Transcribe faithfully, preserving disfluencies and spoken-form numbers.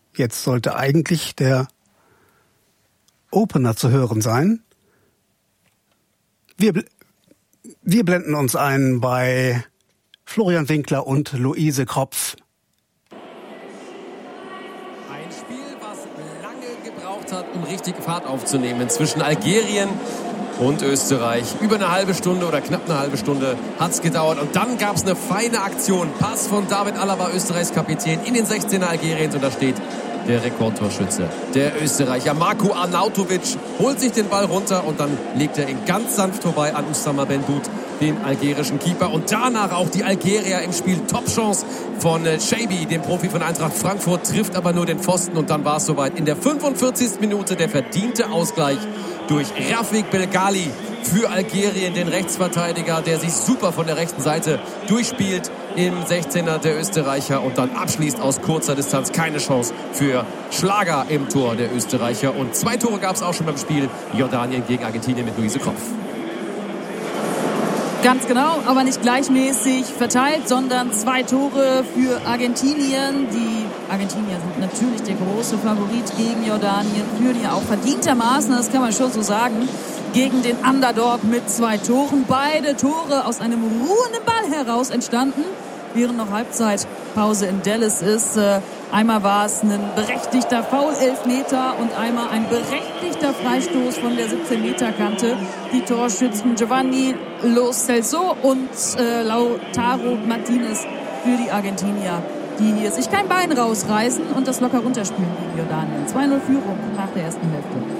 Jetzt sollte eigentlich der Opener zu hören sein. Wir, wir blenden uns ein bei Florian Winkler und Luise Kropf. Ein Spiel, was lange gebraucht hat, um richtig Fahrt aufzunehmen zwischen Algerien und Österreich. Über eine halbe Stunde oder knapp eine halbe Stunde hat es gedauert. Und dann gab es eine feine Aktion. Pass von David Alaba, Österreichs Kapitän, in den sechzehner Algeriens. Und da steht der Rekordtorschütze, der Österreicher Marko Arnautovic, holt sich den Ball runter und dann legt er ihn ganz sanft vorbei an Oussama Benbout, den algerischen Keeper. Und danach auch die Algerier im Spiel. Top-Chance von Chaibi, dem Profi von Eintracht Frankfurt, trifft aber nur den Pfosten. Und dann war es soweit. In der fünfundvierzigsten Minute der verdiente Ausgleich durch Rafik Belgali für Algerien, den Rechtsverteidiger, der sich super von der rechten Seite durchspielt im sechzehner der Österreicher und dann abschließt aus kurzer Distanz. Keine Chance für Schlager im Tor der Österreicher. Und zwei Tore gab es auch schon beim Spiel Jordanien gegen Argentinien mit Luise Kropf. Ganz genau, aber nicht gleichmäßig verteilt, sondern zwei Tore für Argentinien. Die Argentinier sind natürlich der große Favorit gegen Jordanien, führen ja auch verdientermaßen, das kann man schon so sagen, gegen den Underdog mit zwei Toren. Beide Tore aus einem ruhenden Ball heraus entstanden, während noch Halbzeitpause in Dallas ist. Einmal war es ein berechtigter Foul-Elfmeter und einmal ein berechtigter Freistoß von der siebzehn-Meter-Kante. Die Torschützen Giovanni Lo Celso und äh, Lautaro Martinez für die Argentinier, die hier sich kein Bein rausreißen und das locker runterspielen gegen Jordanien. zwei null Führung nach der ersten Hälfte.